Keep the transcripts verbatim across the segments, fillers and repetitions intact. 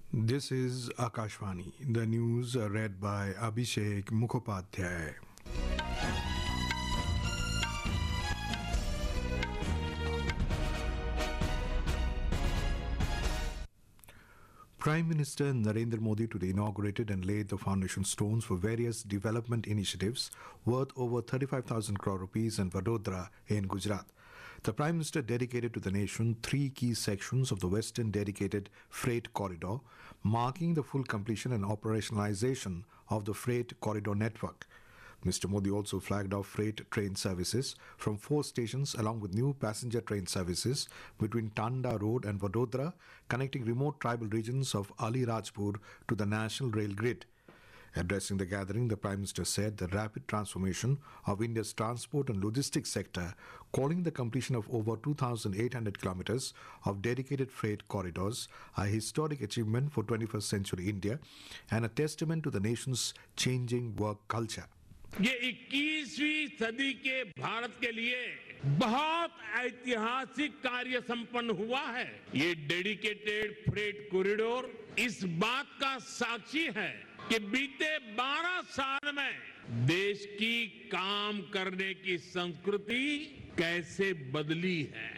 This is Akashvani. The news are read by Abhishek Mukhopadhyay. Prime Minister Narendra Modi today inaugurated and laid the foundation stones for various development initiatives worth over thirty-five thousand crore rupees in Vadodara in Gujarat. The Prime Minister dedicated to the nation three key sections of the Western Dedicated Freight Corridor, marking the full completion and operationalization of the freight corridor network. Mister Modi also flagged off freight train services from four stations along with new passenger train services between Tanda Road and Vadodara, connecting remote tribal regions of Ali Rajpur to the national rail grid. Addressing the gathering, the Prime Minister said the rapid transformation of India's transport and logistics sector, calling the completion of over two thousand eight hundred kilometers of dedicated freight corridors a historic achievement for twenty-first century India and a testament to the nation's changing work culture. ये इक्कीसवीं सदी के भारत के लिए बहुत ऐतिहासिक कार्य संपन्न हुआ है। ये डेडिकेटेड फ्रेट कॉरिडोर इस बात का साक्षी है कि बीते बारह साल में देश की काम करने की संस्कृति कैसे बदली है।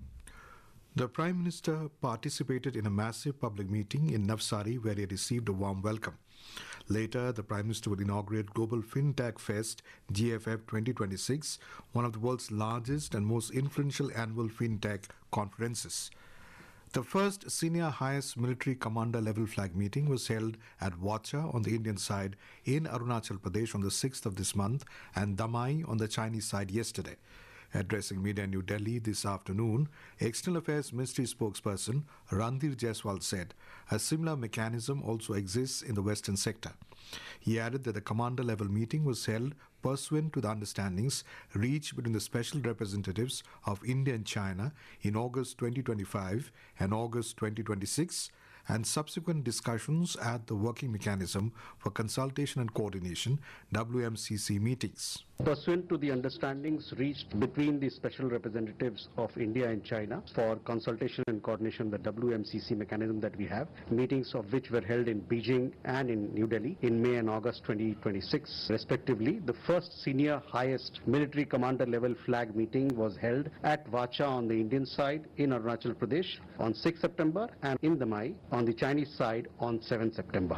The Prime Minister participated in a massive public meeting in Navsari where he received a warm welcome. Later, the Prime Minister would inaugurate Global FinTech Fest G F F twenty twenty-six, one of the world's largest and most influential annual FinTech conferences. The first senior highest military commander level flag meeting was held at Vacha on the Indian side in Arunachal Pradesh on the sixth of this month and Damai on the Chinese side yesterday. Addressing media in New Delhi this afternoon, External Affairs Ministry spokesperson Randhir Jaiswal said a similar mechanism also exists in the Western sector. He added that the commander-level meeting was held pursuant to the understandings reached between the special representatives of India and China in August twenty twenty-five and August twenty twenty-six, and subsequent discussions at the Working Mechanism for Consultation and Coordination W M C C meetings. Pursuant to the understandings reached between the special representatives of India and China for consultation and coordination, the W M C C mechanism that we have, meetings of which were held in Beijing and in New Delhi in May and August twenty twenty-six respectively. The first senior highest military commander level flag meeting was held at Vacha on the Indian side in Arunachal Pradesh on sixth September and in Damai on the Chinese side on seventh September.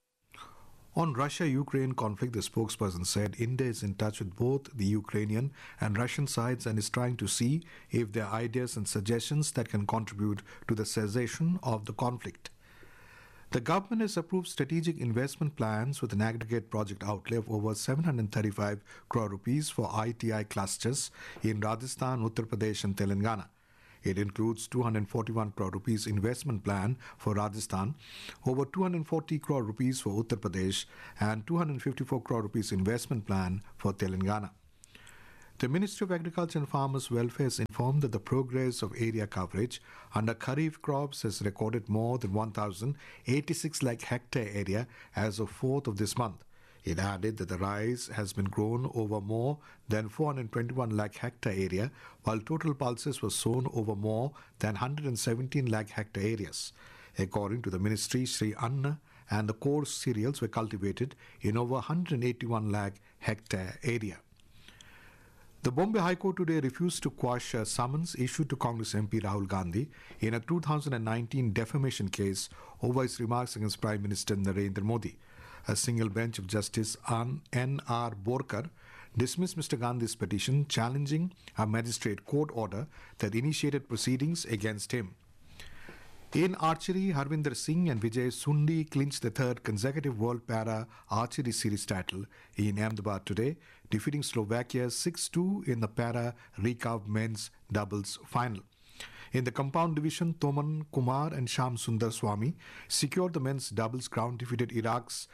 On Russia-Ukraine conflict, the spokesperson said India is in touch with both the Ukrainian and Russian sides and is trying to see if there are ideas and suggestions that can contribute to the cessation of the conflict. The government has approved strategic investment plans with an aggregate project outlay of over seven hundred thirty-five crore rupees for I T I clusters in Rajasthan, Uttar Pradesh and Telangana. It includes two hundred forty-one crore rupees investment plan for Rajasthan, over two hundred forty crore rupees for Uttar Pradesh, and two hundred fifty-four crore rupees investment plan for Telangana. The Ministry of Agriculture and Farmers' Welfare has informed that the progress of area coverage under Kharif crops has recorded more than one thousand eighty-six lakh hectare area as of fourth of this month. It added that the rice has been grown over more than four hundred twenty-one lakh hectare area, while total pulses were sown over more than one hundred seventeen lakh hectare areas. According to the ministry, Sri Anna and the coarse cereals were cultivated in over one hundred eighty-one lakh hectare area. The Bombay High Court today refused to quash a summons issued to Congress M P Rahul Gandhi in a two thousand nineteen defamation case over his remarks against Prime Minister Narendra Modi. A single bench of Justice N R Borkar dismissed Mister Gandhi's petition challenging a magistrate court order that initiated proceedings against him. In archery, Harvinder Singh and Vijay Sundi clinched the third consecutive World Para Archery Series title in Ahmedabad today, defeating Slovakia six two in the Para Recurve men's doubles final. In the compound division, Toman Kumar and Sham Sundar Swami secured the men's doubles crown, defeated Iraq's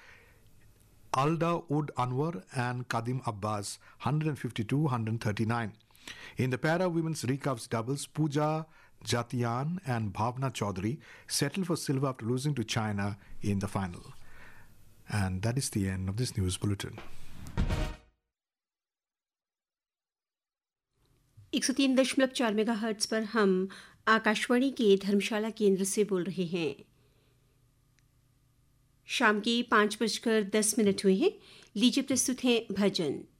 Alda Ud Anwar and Kadim Abbas one fifty-two to one thirty-nine. In the para women's recurves doubles, Pooja Jatian and Bhavna Chaudhary settled for silver after losing to China in the final. And that is the end of this news bulletin. एक सौ तीन दशमलव चार megahertz पर हम आकाशवाणी के धर्मशाला केंद्र से बोल रहे हैं। शाम के पाँच बजकर दस मिनट हुए हैं। लीजिए प्रस्तुत हैं भजन।